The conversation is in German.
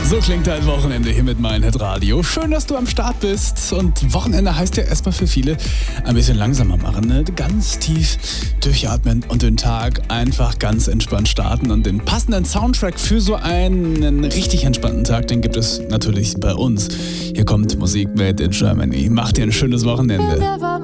So klingt dein Wochenende hier mit Mein Hit Radio. Schön, dass du am Start bist. Und Wochenende heißt ja erstmal für viele ein bisschen langsamer machen. Ne? Ganz tief durchatmen und den Tag einfach ganz entspannt starten. Und den passenden Soundtrack für so einen richtig entspannten Tag, den gibt es natürlich bei uns. Hier kommt Musik made in Germany. Mach dir ein schönes Wochenende.